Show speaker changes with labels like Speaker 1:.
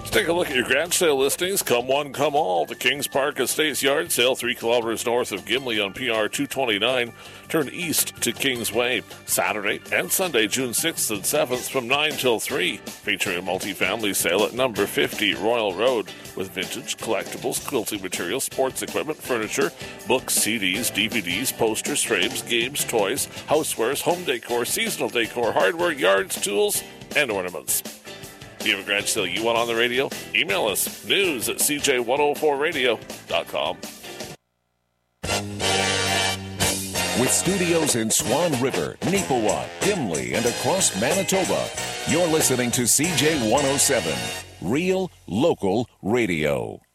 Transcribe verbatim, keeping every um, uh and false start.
Speaker 1: Let's take a look at your garage sale listings. Come one, come all. The Kings Park Estates Yard Sale, three kilometers north of Gimli on P R two twenty-nine. Turn east to Kingsway. Saturday and Sunday, June sixth and seventh from nine till three. Featuring a multifamily sale at number fifty Royal Road with vintage, collectibles, quilting materials, sports equipment, furniture, books, C Ds, D V Ds, posters, frames, games, toys, housewares, home decor, seasonal decor, hardware, yards, tools, and ornaments. Do you have a garage sale you want on the radio? Email us, news at c j one oh four radio dot com.
Speaker 2: With studios in Swan River, Neepawa, Gimli, and across Manitoba, you're listening to C J one oh seven, Real Local Radio.